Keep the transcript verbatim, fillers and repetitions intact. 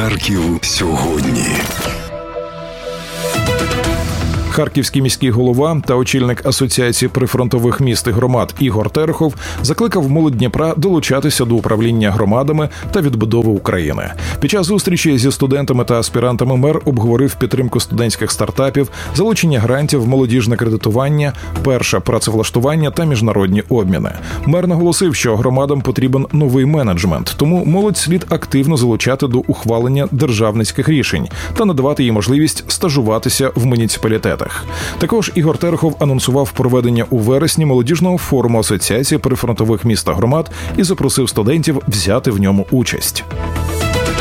Харків сьогодні. Харківський міський голова та очільник Асоціації прифронтових міст і громад Ігор Терехов закликав молодь Дніпра долучатися до управління громадами та відбудови України. Під час зустрічі зі студентами та аспірантами мер обговорив підтримку студентських стартапів, залучення грантів, молодіжне кредитування, перше працевлаштування та міжнародні обміни. Мер наголосив, що громадам потрібен новий менеджмент, тому молодь слід активно залучати до ухвалення державницьких рішень та надавати їй можливість стажуватися в муніципалітетах. Також Ігор Терехов анонсував проведення у вересні молодіжного форуму Асоціації прифронтових міст та громад і запросив студентів взяти в ньому участь.